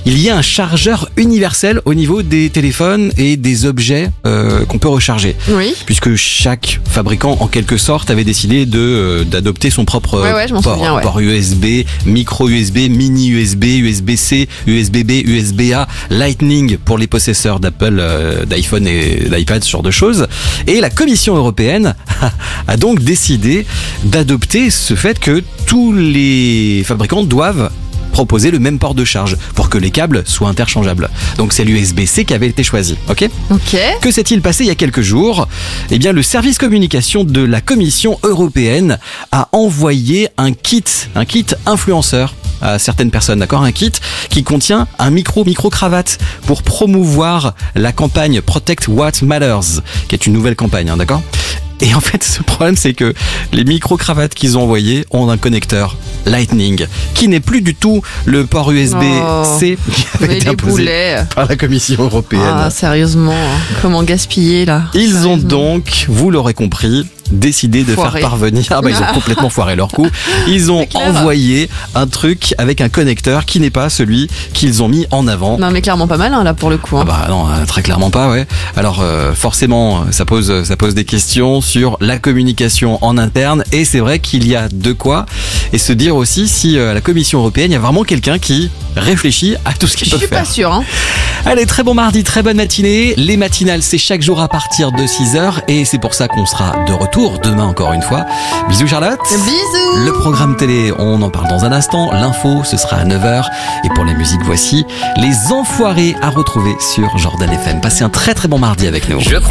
il y ait un chargeur universel au niveau des téléphones et des objets qu'on peut recharger. Oui. Puisque chaque fabricant, en quelque sorte, avait décidé d'adopter son propre je m'en port. souviens, ouais. Port USB, micro USB, mini USB, USB-C, USB-B, USB-A, Lightning pour les possesseurs d'Apple, d'iPhone et d'iPad, ce genre de choses. Et la Commission européenne a donc décidé d'adopter ce fait que tous les fabricants doivent proposer le même port de charge pour que les câbles soient interchangeables. Donc c'est l'USB-C qui avait été choisi, ok ? Ok. Que s'est-il passé il y a quelques jours ? Eh bien, le service communication de la Commission européenne a envoyé un kit influenceur à certaines personnes, d'accord ? Un kit qui contient un micro-cravate pour promouvoir la campagne Protect What Matters, qui est une nouvelle campagne, hein, d'accord ? Et en fait, ce problème, c'est que les micro-cravates qu'ils ont envoyées ont un connecteur Lightning, qui n'est plus du tout le port USB-C qui avait été imposé par la Commission européenne. Ah, sérieusement, comment gaspiller là ? Ils ont donc, vous l'aurez compris, décidé de faire parvenir... Ah bah ils ont complètement foiré leur coup. Ils ont envoyé un truc avec un connecteur qui n'est pas celui qu'ils ont mis en avant. Non mais clairement pas mal hein, là pour le coup. Hein. Ah bah non, très clairement pas, ouais. Alors forcément, ça pose des questions sur la communication en interne et c'est vrai qu'il y a de quoi. Et se dire aussi si à la Commission européenne, il y a vraiment quelqu'un qui réfléchit à tout ce qu'ils peuvent faire. Je suis pas sûre. Hein. Allez, très bon mardi, très bonne matinée. Les matinales, c'est chaque jour à partir de 6h et c'est pour ça qu'on sera de retour demain encore une fois. Bisous Charlotte. Bisous. Le programme télé, on en parle dans un instant. L'info, ce sera à 9h. Et pour les musiques, voici Les Enfoirés à retrouver sur Jordan FM. Passez un très très bon mardi avec nous.